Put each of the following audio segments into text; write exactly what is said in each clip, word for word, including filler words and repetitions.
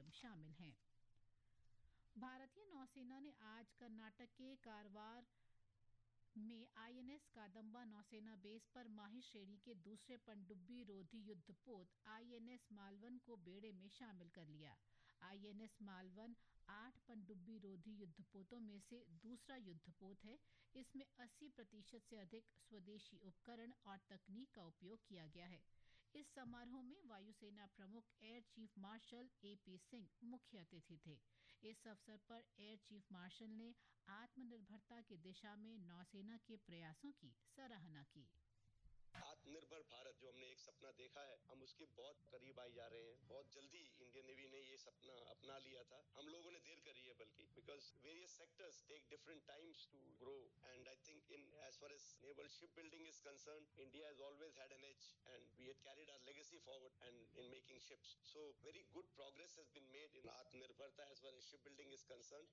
प्लैनेटोरियम शामिल हैं। भारतीय नौसेना ने आज कर्नाटक के कारवार में आईएनएस कादम्बा नौसेना बेस पर माही श्रेणी के दूसरे पनडुब्बी रोधी युद्धपोत आईएनएस मालवन को बेड़े में शामिल कर लिया। आईएनएस मालवन आठ पनडुब्बी रोधी युद्धपोतों में से दूसरा युद्धपोत है। इसमें अस्सी प्रतिशत से अधिक स्वदेशी उपकरण और तकनीक का उपयोग किया गया है। इस समारोह में वायुसेना प्रमुख air chief marshal AP Singh मुख्य अतिथि थे। इस अवसर पर एयर चीफ मार्शल ने आत्मनिर्भरता की दिशा में नौसेना के प्रयासों की सराहना की। आत्मनिर्भर भारत जो हमने एक सपना देखा है, हम उसके बहुत करीब आई जा रहे हैं। बहुत जल्दी इंडियन नेवी ने ये सपना अपना लिया था। हम लोगों ने देर करी है बल्कि, because various sectors take different times to grow and I think in as far as naval ship building is concern, India has always had an as and we had carried our legacy forward and in making ships. So very good progress has been made in आत्मनिर्भरता as far as ship building is concern.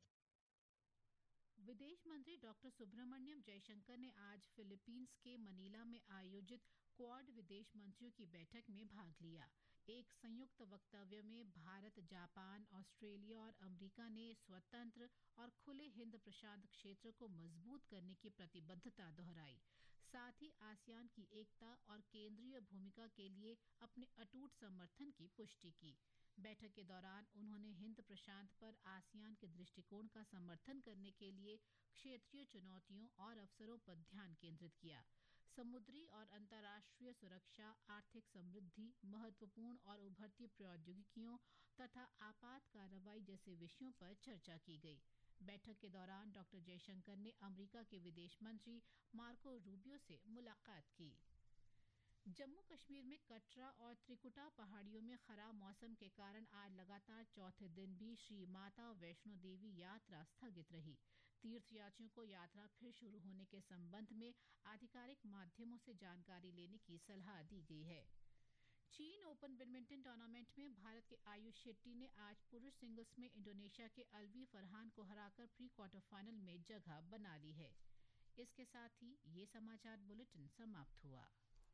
विदेश मंत्री doctor Subramaniam Jaishankar ने आज Philippines के Manila में आयोजित quad विदेश मंत्रियों की बैठक में भाग लिया। एक संयुक्त वक्तव्य में भारत, जापान, ऑस्ट्रेलिया और अमेरिका ने स्वतंत्र और खुले हिंद प्रशांत क्षेत्र को मजबूत करने की प्रतिबद्धता दोहराई। साथ ही आसियान की एकता और केंद्रीय भूमिका के लिए अपने अटूट समर्थन की पुष्टि की। बैठक के दौरान उन्होंने हिंद प्रशांत पर आसियान के दृष्टिकोण का समर्थन करने के लिए क्षेत्रीय चुनौतियों और अवसरों पर ध्यान केंद्रित किया। समुद्री और अंतर्राष्ट्रीय सुरक्षा, आर्थिक समृद्धि, महत्वपूर्ण और उभरती प्रौद्योगिकियों तथा आपात कार्रवाई जैसे विषयों पर चर्चा की गई। बैठक के दौरान डॉक्टर जयशंकर ने अमेरिका के विदेश मंत्री मार्को रूबियो से मुलाकात की। जम्मू कश्मीर में कटरा और त्रिकुटा पहाड़ियों में खराब मौसम के कारण आज लगातार चौथे दिन भी श्री माता वैष्णो देवी यात्रा स्थगित रही। तीर्थयात्रियों को यात्रा फिर शुरू होने के संबंध में आधिकारिक माध्यमों से जानकारी लेने की सलाह दी गई है। चीन ओपन बैडमिंटन टूर्नामेंट में भारत के आयुष शेट्टी ने आज पुरुष सिंगल्स में इंडोनेशिया के अलवी फरहान को हराकर प्री क्वार्टर फाइनल में जगह बना ली है। इसके साथ ही ये समाचार बुलेटिन समाप्त हुआ।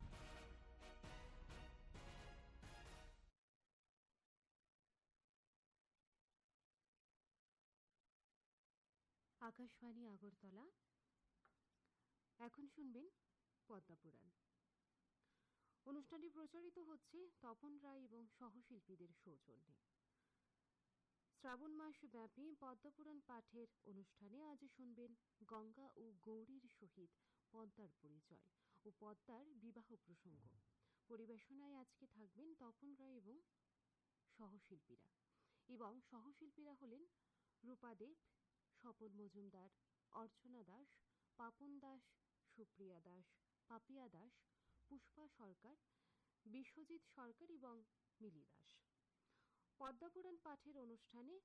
আকাশবাণী আগরতলা। এখন শুনবেন পদ্মপুরাণ। অনুষ্ঠানটি প্রচারিত হচ্ছে তপন রায় এবং সহশিল্পীদের সৌজন্যে। শ্রাবণ মাস ব্যাপী পদ্মপুরাণ পাঠের অনুষ্ঠানে আজ শুনবেন গঙ্গা ও গৌরীর সহিত পদ্মার পরিচয় ও পদ্মার বিবাহ প্রসঙ্গ। পরিবেশনায় আজকে থাকবেন তপন রায় এবং সহশিল্পীরা এবং সহশিল্পীরা হলেন রূপা দেব, স্বপন মজুমদার, অর্চনা দাস, পাপন দাস, সুপ্রিয়া দাস, পাপিয়া দাস, পুষ্পা সরকার, বিশ্বজিৎ সরকার এবং মিলি দাস। পদ্মপুরাণ পাঠের অনুষ্ঠানে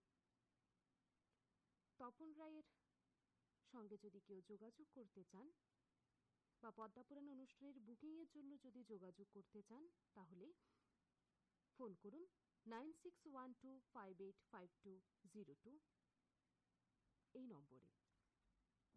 তপন রায়ের সঙ্গে যদি কেউ যোগাযোগ করতে চান বা পদ্মপুরাণ অনুষ্ঠানের বুকিংয়ের জন্য যদি যোগাযোগ করতে চান তাহলে ফোন করুন nine six one two five eight five two zero two এই নম্বরে।